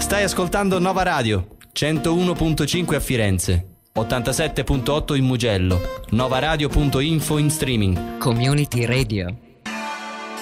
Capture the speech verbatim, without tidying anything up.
Stai ascoltando Nova Radio, centouno virgola cinque a Firenze, ottantasette virgola otto in Mugello, novaradio punto info in streaming. Community Radio.